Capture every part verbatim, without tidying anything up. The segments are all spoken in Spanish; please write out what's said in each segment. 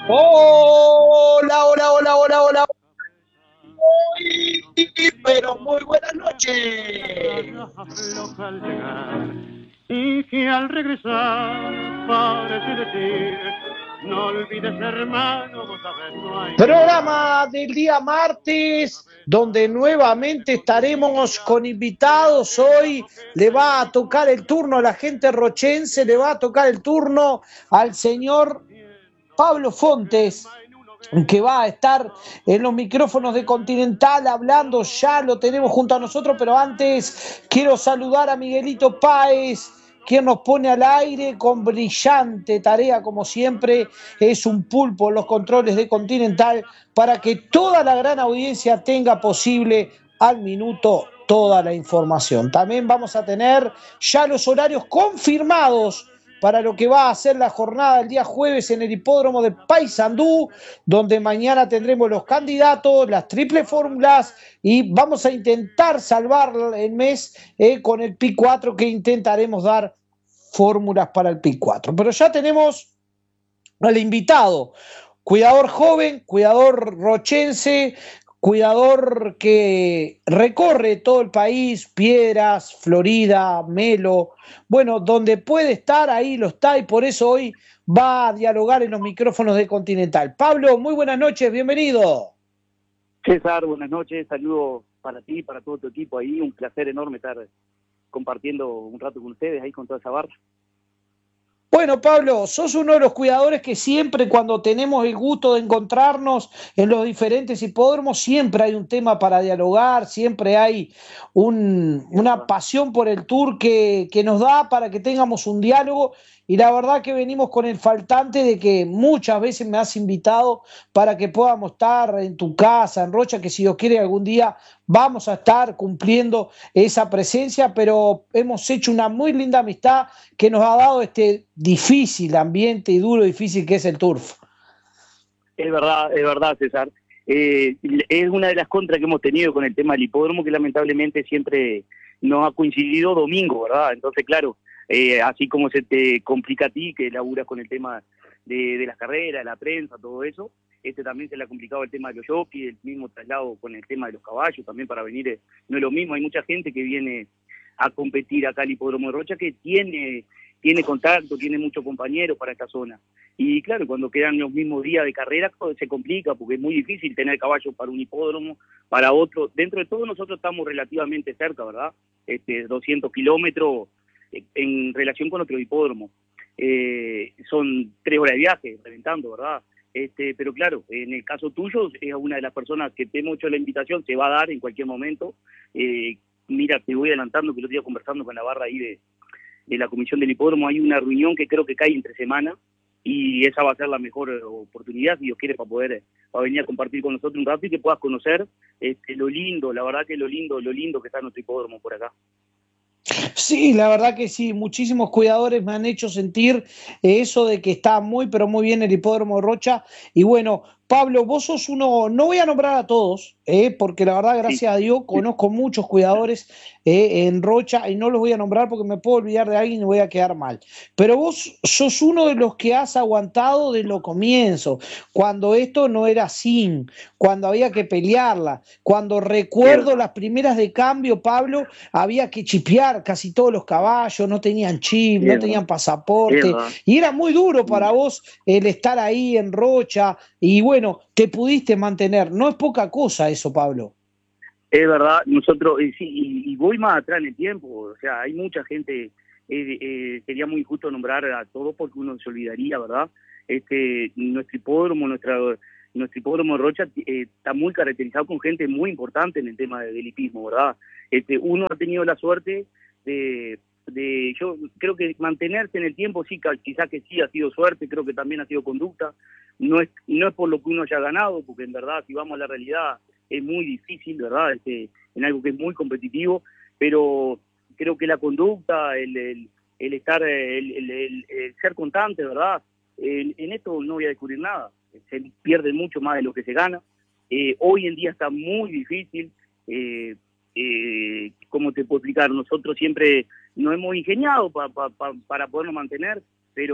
Hola, hola, hola, hola, hola. Pero muy buenas noches. Al llegar y que al regresar parece decir, no olvides hermano, vos sabés, no hay que borrar. Programa del día martes, donde nuevamente estaremos con invitados. Hoy le va a tocar el turno a la gente rochense, le va a tocar el turno al señor Pablo Fontes, que va a estar en los micrófonos de Continental hablando, ya lo tenemos junto a nosotros, pero antes quiero saludar a Miguelito Páez, quien nos pone al aire con brillante tarea, como siempre, es un pulpo en los controles de Continental, para que toda la gran audiencia tenga posible al minuto toda la información. También vamos a tener ya los horarios confirmados para lo que va a ser la jornada el día jueves en el hipódromo de Paysandú, donde mañana tendremos los candidatos, las triple fórmulas y vamos a intentar salvar el mes eh, con el Pi cuatro, que intentaremos dar fórmulas para el Pi cuatro. Pero ya tenemos al invitado, cuidador joven, cuidador rochense, cuidador que recorre todo el país, Piedras, Florida, Melo, bueno, donde puede estar, ahí lo está, y por eso hoy va a dialogar en los micrófonos de Continental. Pablo, muy buenas noches, bienvenido. César, buenas noches, saludos para ti, para todo tu equipo ahí, un placer enorme estar compartiendo un rato con ustedes ahí con toda esa barra. Bueno, Pablo, sos uno de los cuidadores que siempre cuando tenemos el gusto de encontrarnos en los diferentes hipódromos, siempre hay un tema para dialogar, siempre hay un, Es una verdad. pasión por el tour que, que nos da para que tengamos un diálogo, y la verdad que venimos con el faltante de que muchas veces me has invitado para que podamos estar en tu casa, en Rocha, que si Dios quiere algún día vamos a estar cumpliendo esa presencia, pero hemos hecho una muy linda amistad que nos ha dado este difícil ambiente y duro, difícil que es el turf. Es verdad, es verdad, César. Eh, es una de las contras que hemos tenido con el tema del hipódromo, que lamentablemente siempre nos ha coincidido domingo, ¿verdad? Entonces, claro, eh, así como se te complica a ti, que laburas con el tema de, de las carreras, la prensa, todo eso, este también se le ha complicado el tema de los jockeys, el mismo traslado con el tema de los caballos, también para venir, eh, no es lo mismo, hay mucha gente que viene a competir acá al hipódromo de Rocha que tiene, tiene contacto, tiene muchos compañeros para esta zona. Y claro, cuando quedan los mismos días de carrera se complica porque es muy difícil tener caballos para un hipódromo, para otro. Dentro de todo nosotros estamos relativamente cerca, ¿verdad? Este, doscientos kilómetros en relación con otro hipódromo. Eh, son tres horas de viaje, reventando, ¿verdad? Este, pero claro, en el caso tuyo, es una de las personas que te hemos hecho la invitación, se va a dar en cualquier momento. Eh, mira, te voy adelantando que lo estoy conversando con la barra ahí de, de la comisión del hipódromo, hay una reunión que creo que cae entre semana, y esa va a ser la mejor oportunidad, si Dios quiere, para poder para venir a compartir con nosotros un rato y que puedas conocer este, lo lindo, la verdad que lo lindo, lo lindo que está nuestro hipódromo por acá. Sí, la verdad que sí, muchísimos cuidadores me han hecho sentir eso de que está muy, pero muy bien el hipódromo de Rocha. Y bueno, Pablo, vos sos uno, no voy a nombrar a todos, eh, porque la verdad, Sí, gracias a Dios, conozco muchos cuidadores eh, en Rocha y no los voy a nombrar porque me puedo olvidar de alguien y voy a quedar mal. Pero vos sos uno de los que has aguantado desde los comienzos, cuando esto no era sin, cuando había que pelearla, cuando es recuerdo verdad, las primeras de cambio, Pablo, había que chipear casi todos los caballos, no tenían chip, no es verdad, tenían es pasaporte, verdad. y era muy duro para vos el estar ahí en Rocha, y bueno, te pudiste mantener. No es poca cosa eso, Pablo. Es verdad, nosotros, eh, sí, y, y voy más atrás en el tiempo, o sea, hay mucha gente, eh, eh, sería muy injusto nombrar a todos porque uno se olvidaría, ¿verdad? Este, nuestro hipódromo, nuestra, nuestro hipódromo de Rocha eh, está muy caracterizado con gente muy importante en el tema del hipismo, ¿verdad? Este, uno ha tenido la suerte de, de, yo creo que mantenerse en el tiempo, sí, quizás que sí ha sido suerte, creo que también ha sido conducta, no es, no es por lo que uno haya ganado, porque en verdad, si vamos a la realidad, es muy difícil, ¿verdad? Este, en algo que es muy competitivo, pero creo que la conducta, el, el, el estar, el, el, el, el, ser constante, ¿verdad? En, en esto no voy a descubrir nada, se pierde mucho más de lo que se gana. Eh, hoy en día está muy difícil, eh, eh, ¿cómo te puedo explicar? Nosotros siempre nos hemos ingeniado pa, pa, pa, para podernos mantener, pero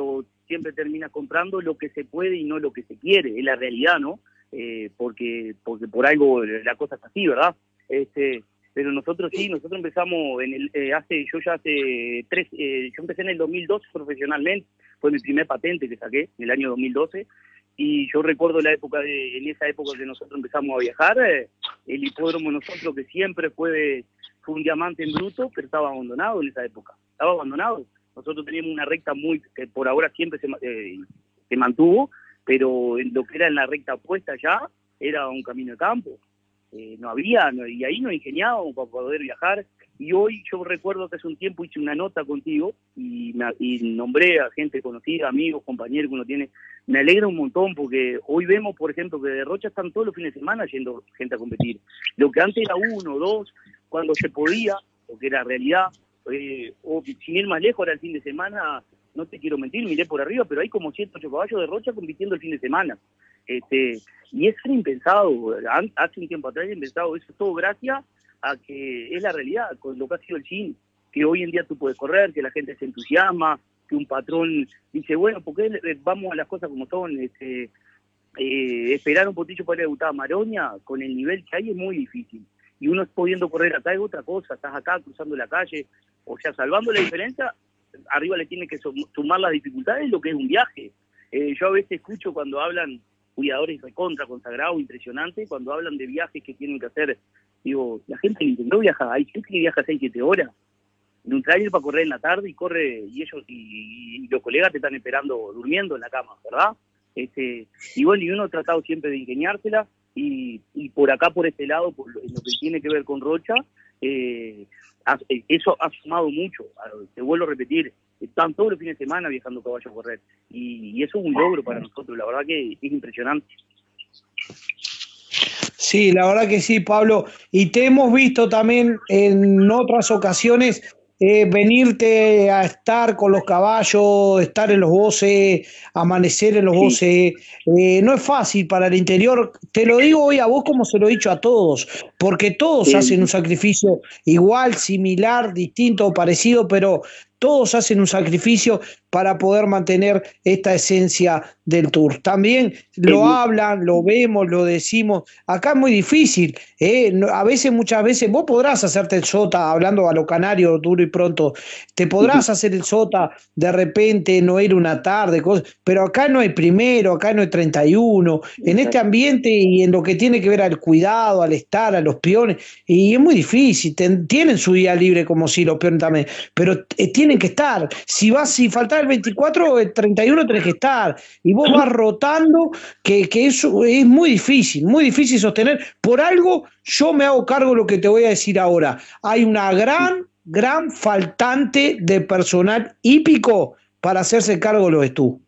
siempre terminas comprando lo que se puede y no lo que se quiere, es la realidad, ¿no? Eh, porque, porque por algo la cosa es así, ¿verdad? Este, pero nosotros sí, nosotros empezamos en el, eh, hace, yo ya hace tres, eh, yo empecé en el dos mil doce profesionalmente, fue mi primer patente que saqué en el año dos mil doce, y yo recuerdo la época de, en esa época que nosotros empezamos a viajar, eh, el hipódromo nosotros que siempre fue, fue un diamante en bruto, pero estaba abandonado en esa época, estaba abandonado. Nosotros teníamos una recta muy, que por ahora siempre se, eh, se mantuvo, pero en lo que era en la recta opuesta ya, era un camino de campo. Eh, no había, no, y ahí nos ingeniábamos para poder viajar. Y hoy yo recuerdo que hace un tiempo hice una nota contigo y, me, y nombré a gente conocida, amigos, compañeros que uno tiene. Me alegra un montón porque hoy vemos, por ejemplo, que de Rocha están todos los fines de semana yendo gente a competir. Lo que antes era uno, dos, cuando se podía, porque era realidad, eh, o sin ir más lejos, era el fin de semana, no te quiero mentir, miré por arriba, pero hay como siete, ocho caballos de Rocha compitiendo el fin de semana. Este, y eso era impensado, hace un tiempo atrás era impensado, eso es todo gracias a que es la realidad, con lo que ha sido el cine, que hoy en día tú puedes correr, que la gente se entusiasma, que un patrón dice, bueno, ¿por qué vamos a las cosas como son? Este, eh, esperar un poquito para ir a debutar a Maroña, con el nivel que hay es muy difícil, y uno pudiendo correr acá es otra cosa, estás acá cruzando la calle, o sea, salvando la diferencia, arriba le tiene que sumar las dificultades, lo que es un viaje. Eh, yo a veces escucho cuando hablan cuidadores recontra, consagrados, impresionantes, cuando hablan de viajes que tienen que hacer, digo, la gente que intentó viajar, hay gente que viaja seis, siete horas, en un trailer para correr en la tarde y corre, y ellos, y, y los colegas te están esperando durmiendo en la cama, ¿verdad? Este, y bueno, y uno ha tratado siempre de ingeniársela, y, y por acá, por este lado, por lo, en lo que tiene que ver con Rocha, eh, eso ha sumado mucho, te vuelvo a repetir, están todos los fines de semana viajando caballos a correr, y, y eso es un logro para nosotros, la verdad que es impresionante. Sí, la verdad que sí, Pablo, y te hemos visto también en otras ocasiones eh, venirte a estar con los caballos, estar en los boces, amanecer en los Sí. boces, eh, no es fácil para el interior, te lo digo hoy a vos como se lo he dicho a todos, porque todos Sí. hacen un sacrificio igual, similar, distinto o parecido, pero todos hacen un sacrificio para poder mantener esta esencia del Tour. También lo hablan, lo vemos, lo decimos. Acá es muy difícil, ¿eh? A veces, muchas veces, vos podrás hacerte el sota, hablando a lo canario, duro y pronto, te podrás hacer el sota de repente, no ir una tarde, cosas, pero acá no hay primero, acá no hay treinta y uno. En este ambiente y en lo que tiene que ver al cuidado, al estar, a los peones, y es muy difícil. Ten, tienen su día libre como si los peones también, pero eh, tienen que estar. Si vas, si falta el veinticuatro, el treinta y uno tenés que estar. Y vos vas rotando, que, que eso es muy difícil, muy difícil sostener. Por algo, yo me hago cargo de lo que te voy a decir ahora. Hay una gran, gran faltante de personal hípico para hacerse cargo de lo de tú.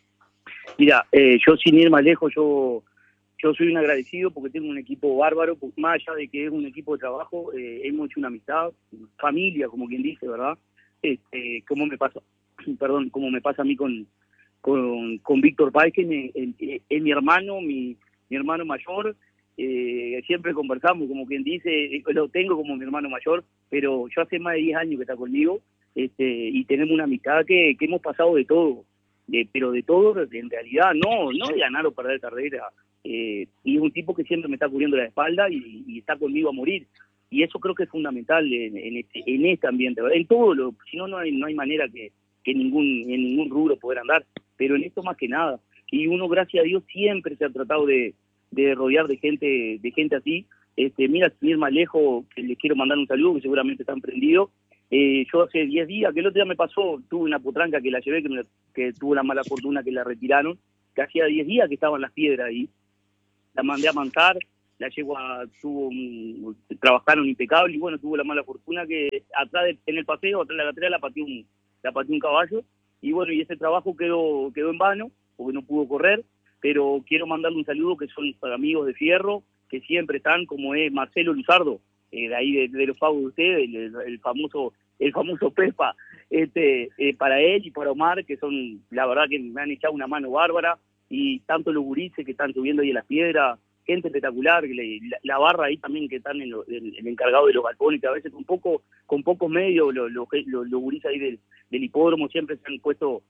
Mira, eh, yo sin ir más lejos, yo yo soy un agradecido porque tengo un equipo bárbaro, más allá de que es un equipo de trabajo, eh, hemos hecho una amistad, familia, como quien dice, ¿verdad? Este, como me pasa, perdón, como me pasa a mí con con, con Víctor Páez, que es, es mi hermano, mi, mi hermano mayor, eh, siempre conversamos, como quien dice, lo tengo como mi hermano mayor, pero yo hace más de diez años que está conmigo, este, y tenemos una amistad que, que hemos pasado de todo, de, pero de todo en realidad, no, no de ganar o perder carrera, eh, y es un tipo que siempre me está cubriendo la espalda y, y está conmigo a morir. Y eso creo que es fundamental en, en, este, en este ambiente, ¿verdad? En todo, lo, si no, no hay, no hay manera que, que ningún, en ningún rubro poder andar, pero en esto más que nada. Y uno, gracias a Dios, siempre se ha tratado de, de rodear de gente de gente así. Este, mira, sin ir más lejos, que les quiero mandar un saludo, que seguramente están prendidos. Eh, yo hace diez días, que el otro día me pasó, tuve una potranca que la llevé, que, me, que tuve la mala fortuna que la retiraron, que hacía diez días que estaban las piedras ahí. La mandé a mancar, la yegua tuvo un, trabajaron impecable y bueno, tuvo la mala fortuna que atrás de, en el paseo, atrás de la gatera la pateó un, la pateó un caballo y bueno, y ese trabajo quedó, quedó en vano porque no pudo correr, pero quiero mandarle un saludo que son amigos de Fierro, que siempre están, como es Marcelo Luzardo, eh, de ahí de, de los pagos de ustedes, el, el famoso el famoso Pepa, este, eh, para él y para Omar, que son, la verdad que me han echado una mano bárbara, y tanto los gurises que están subiendo ahí en las piedras, gente espectacular, la, la barra ahí también que están en lo, el, el encargado de los galpones, que a veces con poco con pocos medios los lo, lo, lo gurises ahí del, del hipódromo siempre se han puesto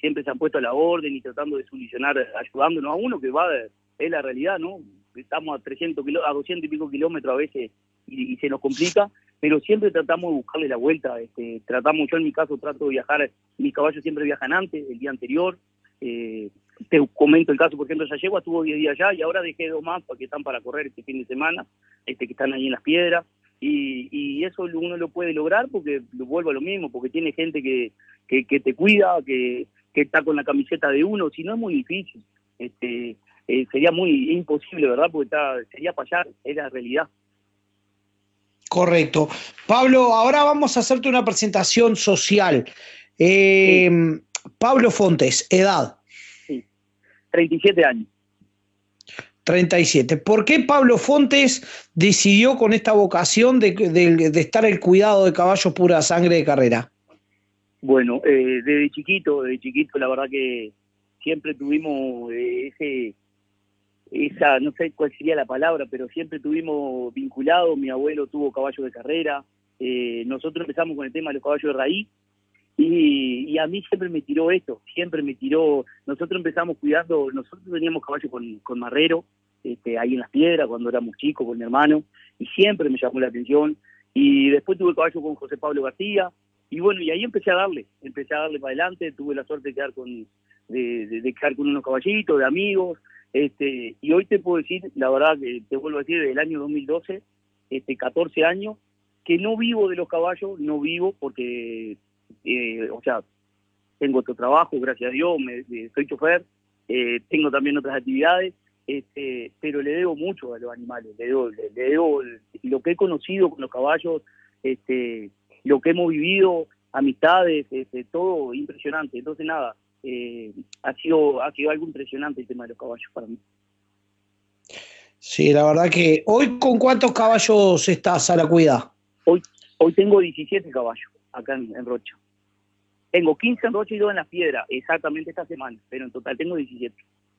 siempre se han puesto a la orden y tratando de solucionar, ayudándonos a uno, que va, es la realidad, ¿no? Estamos a trescientos kilómetros, a doscientos y pico kilómetros a veces y, y se nos complica, pero siempre tratamos de buscarle la vuelta. Este, tratamos, yo en mi caso trato de viajar, mis caballos siempre viajan antes, el día anterior. Eh, te comento el caso, por ejemplo, Yayegua estuvo diez días allá y ahora dejé dos más porque están para correr este fin de semana, este que están ahí en las piedras. Y, y eso uno lo puede lograr porque lo vuelvo a lo mismo, porque tiene gente que, que, que te cuida, que, que está con la camiseta de uno, si no es muy difícil. Este, eh, sería muy imposible, ¿verdad? Porque está, sería fallar, es la realidad. Correcto. Pablo, ahora vamos a hacerte una presentación social. Eh, sí. Pablo Fontes, edad. Sí, treinta y siete años. treinta y siete. ¿Por qué Pablo Fontes decidió con esta vocación de, de, de estar el cuidado de caballos pura sangre de carrera? Bueno, eh, desde chiquito, desde chiquito, la verdad que siempre tuvimos eh, ese, esa, no sé cuál sería la palabra, pero siempre tuvimos vinculado. Mi abuelo tuvo caballos de carrera, eh, nosotros empezamos con el tema de los caballos de raíz, y, y a mí siempre me tiró esto, siempre me tiró. Nosotros empezamos cuidando, nosotros teníamos caballos con, con marrero, este, ahí en las piedras cuando éramos chicos con mi hermano, y siempre me llamó la atención. Y después tuve caballo con José Pablo García, y bueno, y ahí empecé a darle, empecé a darle para adelante. Tuve la suerte de quedar con, de, de, de quedar con unos caballitos, de amigos, este, y hoy te puedo decir, la verdad que te vuelvo a decir, desde el año dos mil doce, este, catorce años, que no vivo de los caballos, no vivo porque... Eh, o sea, tengo otro trabajo, gracias a Dios, me, me, soy chofer, eh, tengo también otras actividades, este, pero le debo mucho a los animales, le debo, le, le debo lo que he conocido con los caballos, este, lo que hemos vivido, amistades, este, todo impresionante. Entonces nada, eh, ha sido ha sido algo impresionante el tema de los caballos para mí. Sí, la verdad que hoy, ¿con cuántos caballos estás a la cuida? Hoy, hoy tengo diecisiete caballos acá en, en Rocha. Tengo quince en Rocha y dos en las piedras, exactamente esta semana, pero en total tengo diecisiete.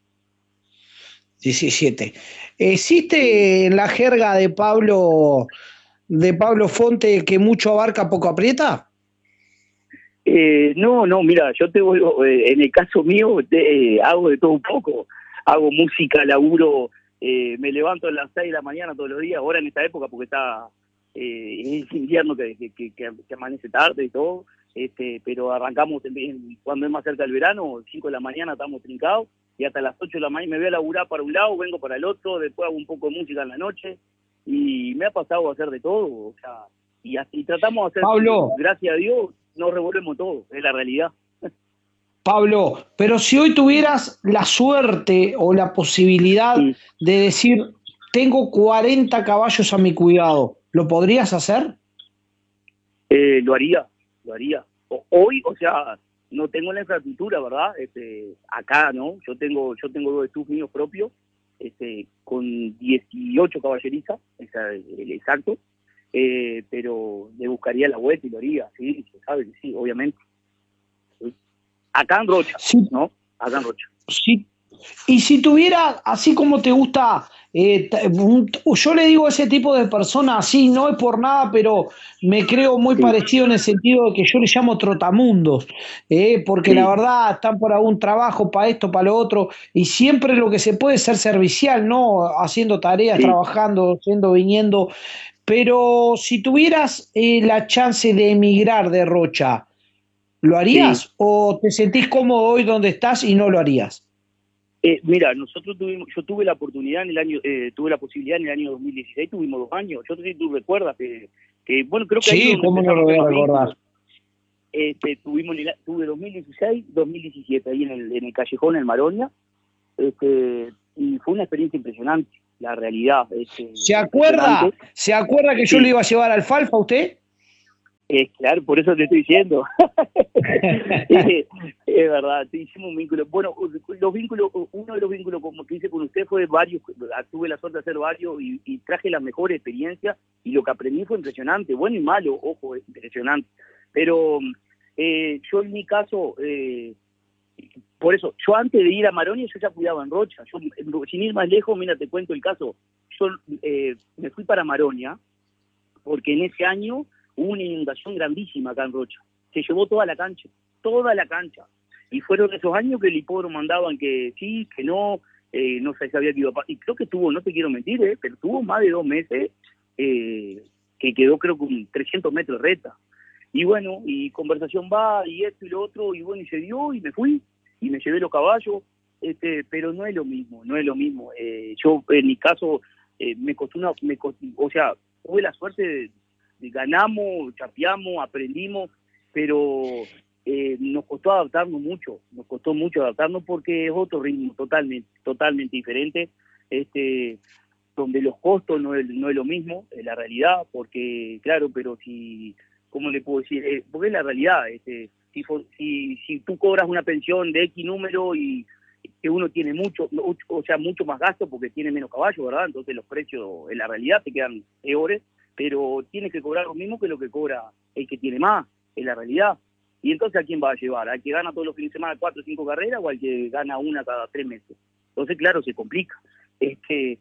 diecisiete. ¿Existe en la jerga de Pablo de Pablo Fonte que mucho abarca, poco aprieta? Eh, no, no, mira, yo te vuelvo, eh, en el caso mío, te, eh, hago de todo un poco. Hago música, laburo, eh, me levanto a las seis de la mañana todos los días, ahora en esta época porque está eh, es invierno que, que, que, que amanece tarde y todo. Este, pero arrancamos en, cuando es más cerca del verano, cinco de la mañana estamos trincados, y hasta las ocho de la mañana me voy a laburar para un lado, vengo para el otro, después hago un poco de música en la noche, y me ha pasado a hacer de todo, o sea, y, y tratamos de hacer, Pablo, gracias a Dios, nos revolvemos todo, es la realidad. Pablo, pero si hoy tuvieras la suerte o la posibilidad sí. de decir, tengo cuarenta caballos a mi cuidado, ¿lo podrías hacer? Eh, lo haría. Lo haría. O, hoy, o sea, no tengo la infraestructura, ¿verdad? Este, acá, ¿no? Yo tengo yo tengo dos estudios míos propios, este, con dieciocho caballerizas, ese es el exacto, eh, pero le buscaría la vuelta y lo haría, sí, se sabe que sí, obviamente. Sí. Acá en Rocha, sí. ¿No? Acá en Rocha. Sí. Y si tuviera, así como te gusta, eh, yo le digo a ese tipo de personas así, no es por nada, pero me creo muy sí. parecido en el sentido de que yo le llamo trotamundos, eh, porque sí. la verdad están por algún trabajo, para esto, para lo otro, y siempre lo que se puede es ser servicial, ¿no? Haciendo tareas, sí. trabajando, yendo, viniendo, pero si tuvieras eh, la chance de emigrar de Rocha, ¿lo harías? Sí. ¿O te sentís cómodo hoy donde estás y no lo harías? Eh, mira, nosotros tuvimos, yo tuve la oportunidad en el año, eh, tuve la posibilidad en el año dos mil dieciséis, tuvimos dos años. Yo no sé si tú recuerdas que, que bueno, creo que sí, ahí cómo no lo voy a recordar. Este, tuvimos, tuve dos mil dieciséis, dos mil diecisiete ahí en el, en el callejón, en Maroña, este, y fue una experiencia impresionante, la realidad. Este, ¿Se acuerda? ¿Se acuerda que yo sí. le iba a llevar alfalfa a usted? Eh, claro, por eso te estoy diciendo. es, es verdad, te hicimos un vínculo. Bueno, los vínculos, uno de los vínculos como que hice con usted fue varios, tuve la suerte de hacer varios y, y traje la mejor experiencia, y lo que aprendí fue impresionante, bueno y malo, ojo, es impresionante. Pero eh, yo en mi caso, eh, por eso, yo antes de ir a Maronia yo ya cuidaba en Rocha. Yo, sin ir más lejos, mira, te cuento el caso. Yo eh, me fui para Maronia porque en ese año hubo una inundación grandísima acá en Rocha. Se llevó toda la cancha, toda la cancha. Y fueron esos años que el hipódromo andaban que sí, que no, eh, no se sabía que iba a pasar. Y creo que tuvo, no te quiero mentir, eh, pero tuvo más de dos meses eh, que quedó creo con trescientos metros de recta. Y bueno, y conversación va, y esto y lo otro, y bueno, y se dio, y me fui, y me llevé los caballos, este, pero no es lo mismo, no es lo mismo. Eh, yo, en mi caso, eh, me costó una, me costó, o sea, tuve la suerte de, de ganamos, chapeamos, aprendimos, pero eh, nos costó adaptarnos mucho, nos costó mucho adaptarnos porque es otro ritmo totalmente, totalmente diferente, este, donde los costos no es, no es lo mismo, es la realidad, porque claro, pero si, ¿cómo le puedo decir? Eh, porque es la realidad, este, si, si, si tú cobras una pensión de X número y que uno tiene mucho, o sea, mucho más gasto porque tiene menos caballos, ¿verdad? Entonces los precios en la realidad te quedan peores, pero tienes que cobrar lo mismo que lo que cobra el que tiene más, en la realidad. Y entonces, ¿a quién va a llevar? ¿Al que gana todos los fines de semana cuatro o cinco carreras o al que gana una cada tres meses? Entonces, claro, se complica. Este,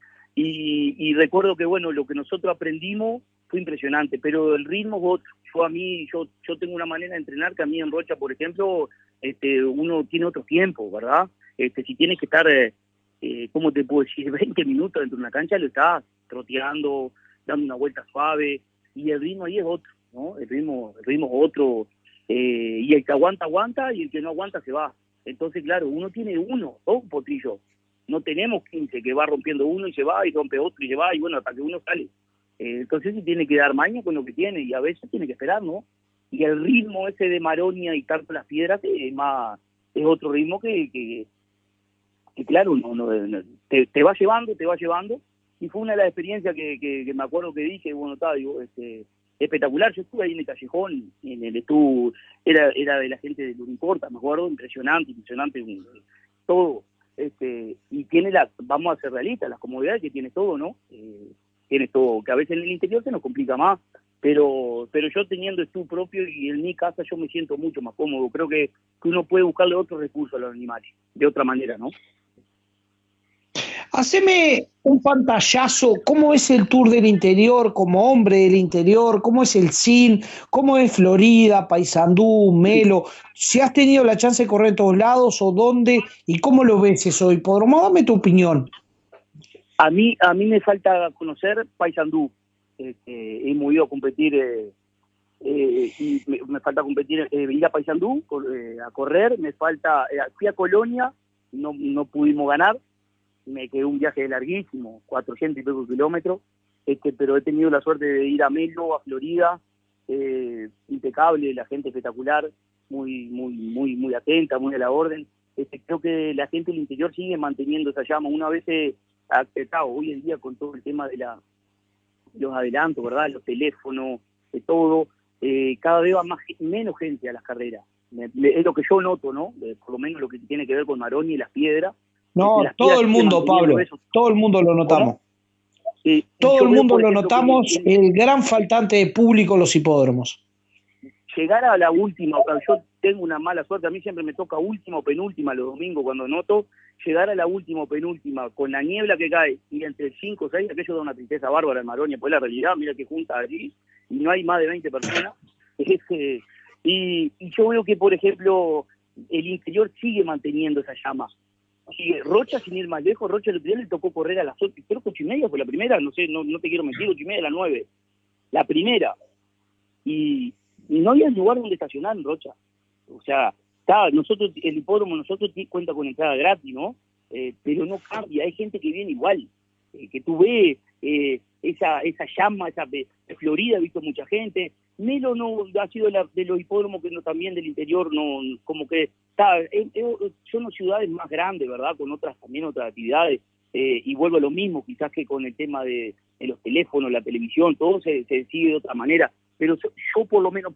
y, y recuerdo que, bueno, lo que nosotros aprendimos fue impresionante, pero el ritmo es otro. Yo a mí, yo, yo tengo una manera de entrenar que a mí en Rocha, por ejemplo, este, uno tiene otro tiempo, ¿verdad? Este, si tienes que estar, eh, eh, ¿cómo te puedo decir? veinte minutos dentro de una cancha, lo estás troteando, dando una vuelta suave, y el ritmo ahí es otro, ¿no? El ritmo, el ritmo es otro, eh, y el que aguanta, aguanta, y el que no aguanta se va. Entonces, claro, uno tiene uno, dos potrillos, no tenemos quince que va rompiendo uno y se va, y rompe otro y se va, y bueno, hasta que uno sale. Eh, entonces se tiene que dar maña con lo que tiene, y a veces tiene que esperar, ¿no? Y el ritmo ese de Maronia y tanto las piedras es más, es otro ritmo que, que, que claro, no, no, te, te va llevando, te va llevando, y fue una de las experiencias que, que, que me acuerdo que dije, bueno, está, digo, este, espectacular. Yo estuve ahí en el callejón, en el estuvo, era, era de la gente de Lo Importa, me acuerdo, impresionante, impresionante, todo, este, y tiene la, vamos a ser realistas, las comodidades que tiene todo, ¿no? Eh, tiene todo, que a veces en el interior se nos complica más, pero pero yo teniendo estudio propio y en mi casa yo me siento mucho más cómodo. Creo que, que uno puede buscarle otro recurso a los animales, de otra manera, ¿no? Haceme un pantallazo, ¿cómo es el Tour del Interior como hombre del interior? ¿Cómo es el S I N? ¿Cómo es Florida, Paysandú, Melo? Si has tenido la chance de correr en todos lados o dónde, y cómo lo ves eso hipódromo, dame tu opinión. A mí a mí me falta conocer Paysandú, este, he movido a competir, eh, eh, y me, me falta competir, eh, ir a Paysandú, eh, a correr, me falta, eh, fui a Colonia, no, no pudimos ganar, me quedó un viaje larguísimo, cuatrocientos y pico kilómetros, este, pero he tenido la suerte de ir a Melo, a Florida, eh, impecable, la gente espectacular, muy muy muy muy atenta, muy a la orden. Este, creo que la gente del interior sigue manteniendo esa llama. Una vez eh, claro, hoy en día con todo el tema de la los adelantos, ¿verdad? Los teléfonos, de todo, eh, cada vez va más, menos gente a las carreras. Me, me, es lo que yo noto, ¿no? Eh, por lo menos lo que tiene que ver con Maroni y las piedras. No, las todo el mundo, Pablo, eso. todo el mundo lo notamos. Sí, todo el mundo veo, lo ejemplo, notamos, que, el gran faltante de público en los hipódromos. Llegar a la última, yo tengo una mala suerte, a mí siempre me toca última o penúltima los domingos cuando noto, llegar a la última o penúltima con la niebla que cae y entre cinco o seis, aquello da una tristeza bárbara en Maronia, pues la realidad, mira que junta allí y no hay más de veinte personas. Este, y, y yo veo que, por ejemplo, el interior sigue manteniendo esa llama. Sigue, Rocha, sin ir más lejos, Rocha el otro día le tocó correr a las ocho, creo que ocho y media fue la primera, no sé, no, no te quiero mentir, ocho y media a las nueve, la primera. Y, y no había lugar donde estacionar en Rocha. O sea, está, nosotros, el hipódromo, nosotros cuenta con entrada gratis, ¿no? Eh, pero no cambia, hay gente que viene igual, eh, que tú ves eh, esa esa llama, esa de, de Florida, he visto mucha gente. Melo no ha sido la, de los hipódromos que no, también del interior, no, como que está, eh, eh, son ciudades más grandes, ¿verdad? Con otras también otras actividades, eh, y vuelvo a lo mismo, quizás que con el tema de, de los teléfonos, la televisión, todo se, se sigue de otra manera. Pero yo, por lo menos,